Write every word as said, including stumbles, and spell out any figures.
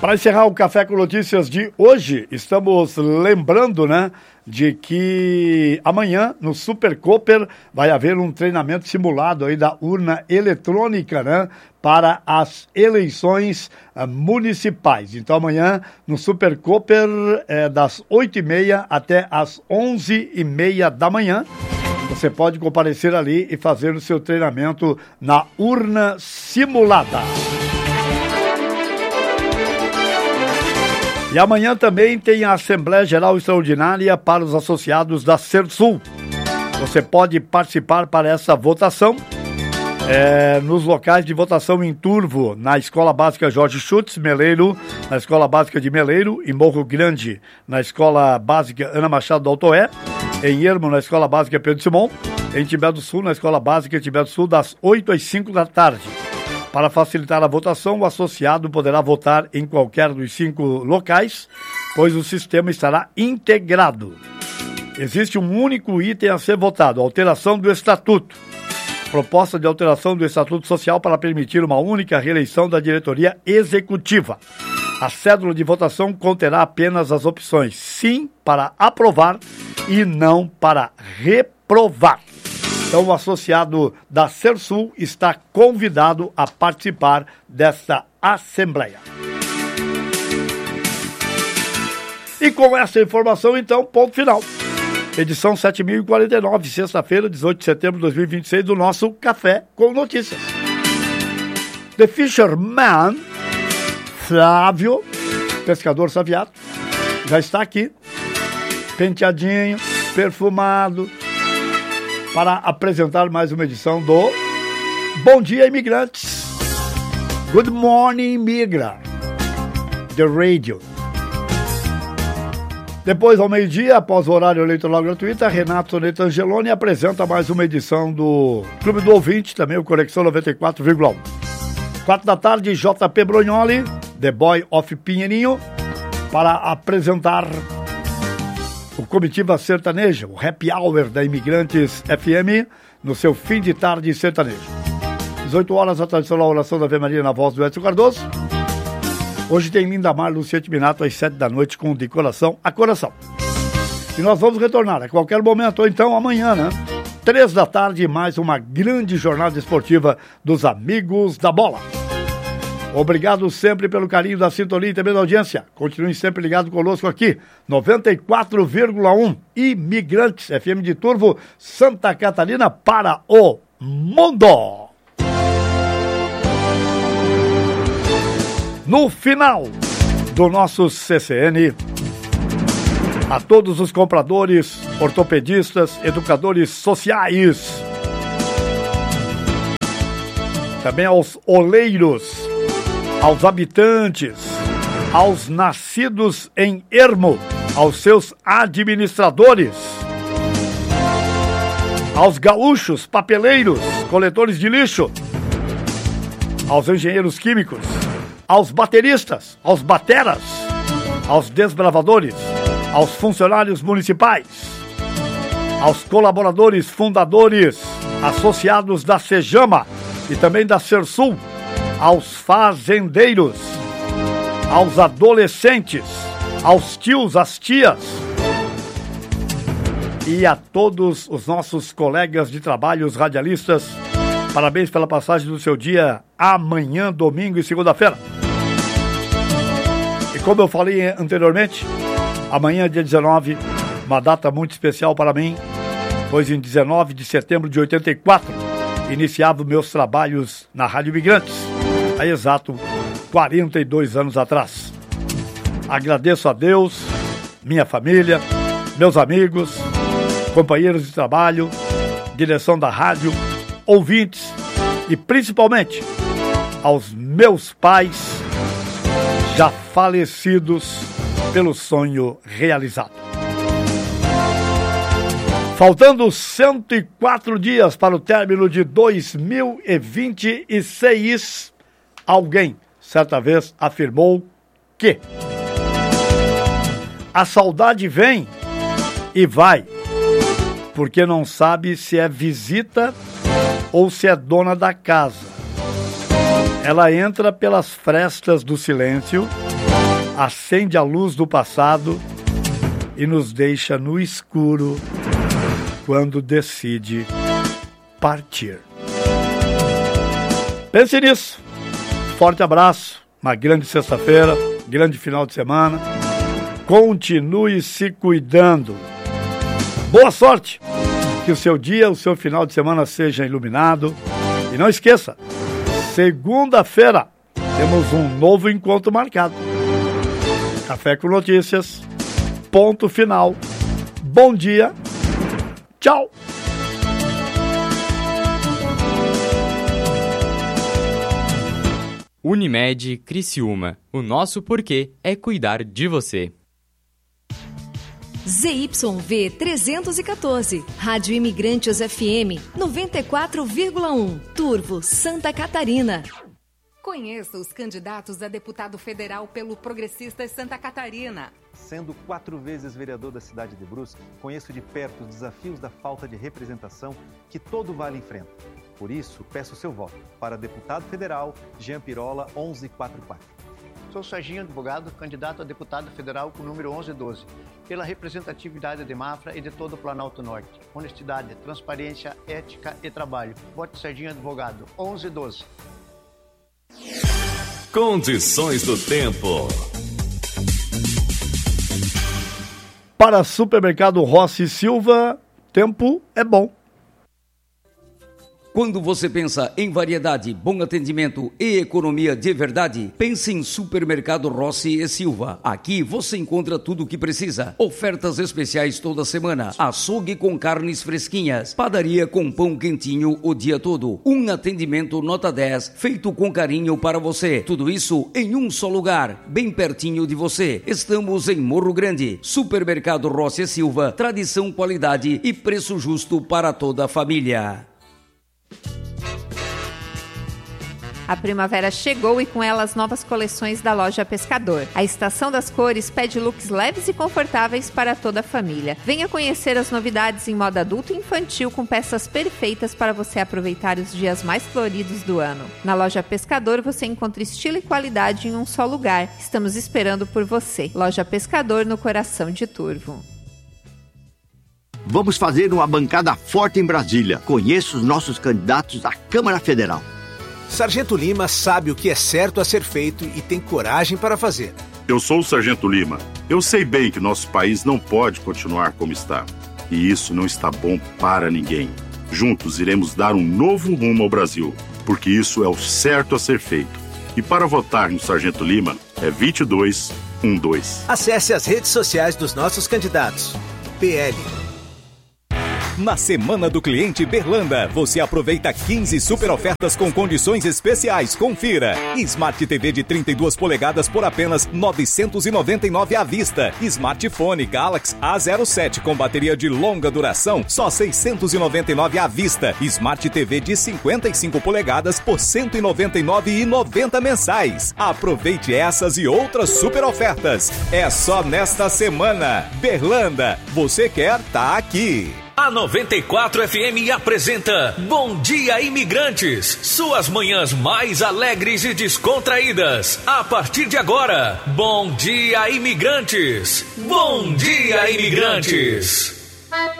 Para encerrar o Café com Notícias de hoje, estamos lembrando, né, de que amanhã no Super Cooper vai haver um treinamento simulado aí da urna eletrônica, né, para as eleições uh, municipais. Então amanhã no Super Cooper é das oito e meia até as onze e meia da manhã. Você pode comparecer ali e fazer o seu treinamento na urna simulada. E amanhã também tem a Assembleia Geral Extraordinária para os associados da Sersul. Você pode participar para essa votação é, nos locais de votação em Turvo, na Escola Básica Jorge Schutz, Meleiro, na Escola Básica de Meleiro, em Morro Grande, na Escola Básica Ana Machado do Altoé, em Ermo, na Escola Básica Pedro Simão, em Tibé do Sul, na Escola Básica Tibé do Sul, das oito às cinco da tarde. Para facilitar a votação, o associado poderá votar em qualquer dos cinco locais, pois o sistema estará integrado. Existe um único item a ser votado: alteração do Estatuto. Proposta de alteração do Estatuto Social para permitir uma única reeleição da diretoria executiva. A cédula de votação conterá apenas as opções sim para aprovar e não para reprovar. Então, o associado da Sersul está convidado a participar desta assembleia. E com essa informação, então, ponto final. Edição sete mil e quarenta e nove, sexta-feira, dezoito de setembro de dois mil e vinte e seis, do nosso Café com Notícias. The Fisherman, Flávio, pescador saviado, já está aqui, penteadinho, perfumado, para apresentar mais uma edição do Bom Dia, Imigrantes. Good Morning, Migra, The Radio. Depois, ao meio-dia, após o horário eleitoral gratuito, a Renato Soneto Angeloni apresenta mais uma edição do Clube do Ouvinte, também o Conexão noventa e quatro vírgula um. Quatro da tarde, J P Brognoli, The Boy of Pinheirinho, para apresentar o Comitiva Sertaneja, o Happy Hour da Imigrantes F M, no seu fim de tarde sertanejo. dezoito horas, a tradicional oração da Ave Maria na voz do Edson Cardoso. Hoje tem Lindamar Luciete Minato às sete da noite com De Coração a Coração. E nós vamos retornar a qualquer momento, ou então amanhã, né? Três da tarde, mais uma grande jornada esportiva dos Amigos da Bola. Obrigado sempre pelo carinho da sintonia e também da audiência. Continuem sempre ligados conosco aqui, noventa e quatro vírgula um, Imigrantes F M de Turvo, Santa Catarina, para o mundo. No final do nosso C C N, a todos os compradores, ortopedistas, educadores sociais, também aos oleiros, aos habitantes, aos nascidos em Ermo, aos seus administradores, aos gaúchos, papeleiros, coletores de lixo, aos engenheiros químicos, aos bateristas, aos bateras, aos desbravadores, aos funcionários municipais, aos colaboradores, fundadores, associados da Sejama e também da Sersul, aos fazendeiros, aos adolescentes, aos tios, às tias e a todos os nossos colegas de trabalho, os radialistas. Parabéns pela passagem do seu dia amanhã, domingo e segunda-feira. E como eu falei anteriormente, amanhã, dia dezenove, uma data muito especial para mim, pois em dezenove de setembro de oitenta e quatro, iniciava meus trabalhos na Rádio Imigrantes, há exato quarenta e dois anos atrás. Agradeço a Deus, minha família, meus amigos, companheiros de trabalho, direção da rádio, ouvintes e principalmente aos meus pais já falecidos pelo sonho realizado. Faltando cento e quatro dias para o término de dois mil e vinte e seis, alguém certa vez afirmou que a saudade vem e vai, porque não sabe se é visita ou se é dona da casa. Ela entra pelas frestas do silêncio acende a luz do passado e nos deixa no escuro quando decide partir. Pense nisso. Forte abraço, uma grande sexta-feira, grande final de semana. Continue se cuidando. Boa sorte! Que o seu dia, o seu final de semana seja iluminado. E não esqueça, segunda-feira temos um novo encontro marcado. Café com Notícias. Ponto final. Bom dia. Tchau. Unimed Criciúma. O nosso porquê é cuidar de você. Z Y V trezentos e quatorze, Rádio Imigrantes F M, noventa e quatro vírgula um, Turvo, Santa Catarina. Conheça os candidatos a deputado federal pelo Progressistas Santa Catarina. Sendo quatro vezes vereador da cidade de Brusque, conheço de perto os desafios da falta de representação que todo vale enfrenta. Por isso, peço seu voto para deputado federal Jean Pirola onze quatro quatro. Sou Serginho Advogado, candidato a deputado federal com o número onze doze, pela representatividade de Mafra e de todo o Planalto Norte. Honestidade, transparência, ética e trabalho. Vote Serginho Advogado, onze doze. Condições do tempo. Para Supermercado Rossi Silva, tempo é bom. Quando você pensa em variedade, bom atendimento e economia de verdade, pense em Supermercado Rossi e Silva. Aqui você encontra tudo o que precisa. Ofertas especiais toda semana. Açougue com carnes fresquinhas. Padaria com pão quentinho o dia todo. Um atendimento nota dez, feito com carinho para você. Tudo isso em um só lugar, bem pertinho de você. Estamos em Morro Grande. Supermercado Rossi e Silva. Tradição, qualidade e preço justo para toda a família. A primavera chegou e com ela as novas coleções da Loja Pescador. A Estação das Cores pede looks leves e confortáveis para toda a família. Venha conhecer as novidades em moda adulto e infantil com peças perfeitas para você aproveitar os dias mais floridos do ano. Na Loja Pescador você encontra estilo e qualidade em um só lugar. Estamos esperando por você. Loja Pescador, no coração de Turvo. Vamos fazer uma bancada forte em Brasília. Conheça os nossos candidatos à Câmara Federal. Sargento Lima sabe o que é certo a ser feito e tem coragem para fazer. Eu sou o Sargento Lima. Eu sei bem que nosso país não pode continuar como está. E isso não está bom para ninguém. Juntos iremos dar um novo rumo ao Brasil, porque isso é o certo a ser feito. E para votar no Sargento Lima é vinte e dois doze. Acesse as redes sociais dos nossos candidatos. P L. Na Semana do Cliente Berlanda, você aproveita quinze super ofertas com condições especiais. Confira. Smart T V de trinta e duas polegadas por apenas novecentos e noventa e nove reais à vista. Smartphone Galaxy A zero sete com bateria de longa duração, só seiscentos e noventa e nove reais à vista. Smart T V de cinquenta e cinco polegadas por cento e noventa e nove reais e noventa centavos mensais. Aproveite essas e outras super ofertas. É só nesta semana. Berlanda, você quer tá aqui. A noventa e quatro F M apresenta Bom Dia Imigrantes, suas manhãs mais alegres e descontraídas. A partir de agora, Bom Dia Imigrantes. Bom Dia Imigrantes.